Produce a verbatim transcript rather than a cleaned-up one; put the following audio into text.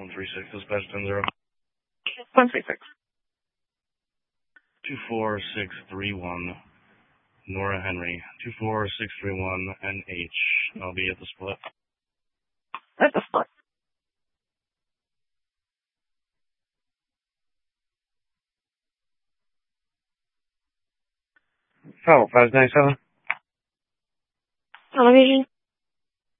one three six, dispatch ten zero. one three six. two four six three one, Nora Henry. two four six three one N H. I'll be at the split. At the split. Oh, five nine seven. Television.